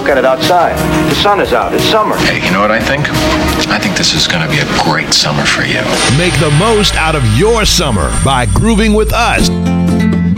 at it outside. The sun is out. It's summer. Hey, you know what I think? I think this is going to be a great summer for you. Make the most out of your summer by grooving with us.